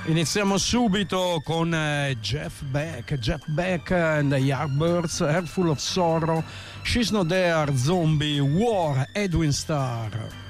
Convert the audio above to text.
Iniziamo subito con Jeff Beck and the Yardbirds, Heart Full of Sorrow, She's Not There, Zombie, War, Edwin Starr.